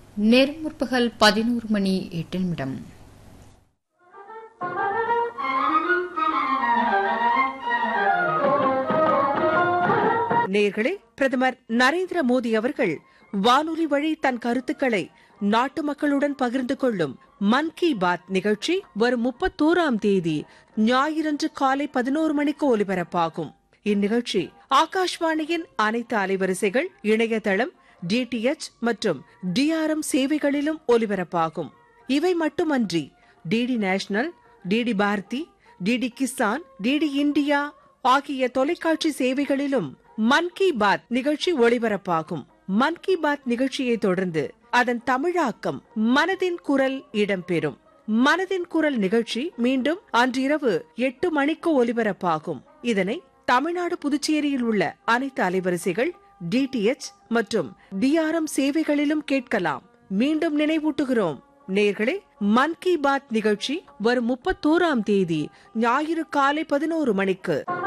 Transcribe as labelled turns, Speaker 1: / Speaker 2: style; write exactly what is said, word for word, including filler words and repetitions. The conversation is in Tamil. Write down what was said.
Speaker 1: நேரம் முற்பகல் பதினோரு மணி எட்டு நிமிடம்.
Speaker 2: நேயர்களே, பிரதமர் நரேந்திர மோடி அவர்கள் வானொலி வழி தன் கருத்துக்களை நாட்டு மக்களுடன் பகிர்ந்து கொள்ளும் மன் கி பாத் நிகழ்ச்சி வரும் முப்பத்தோராம் தேதி ஞாயிறன்று காலை பதினோரு மணிக்கு ஒலிபரப்பாகும். இந்நிகழ்ச்சி ஆகாஷ்வாணியின் அனைத்து அலைவரிசைகள், இணையதளம், டிடிஎச் மற்றும் டிஆர்எம் சேவைகளிலும் ஒலிபரப்பாகும். இவை மட்டுமன்றி DD national, DD Bharathi, DD Kisan, DD India ஆகிய தொலைக்காட்சி சேவைகளிலும் மன் கி பாத் நிகழ்ச்சி ஒளிபரப்பாகும். மன் கி பாத் நிகழ்ச்சியை தொடர்ந்து அதன் தமிழாக்கம் மனதின் குரல் இடம்பெறும். மனதின் குரல் நிகழ்ச்சி மீண்டும் அன்றிரவு எட்டு மணிக்கு ஒலிபரப்பாகும். இதனை தமிழ்நாடு, புதுச்சேரியில் உள்ள அனைத்து அலைவரிசைகள், டிடிஎச் மற்றும் டிஆர்எம் சேவைகளிலும் கேட்கலாம். மீண்டும் நினைவூட்டுகிறோம் நேயர்களே, மன் கி பாத் நிகழ்ச்சி வரும் முப்பத்தோராம் தேதி ஞாயிறு காலை பதினோரு மணிக்கு.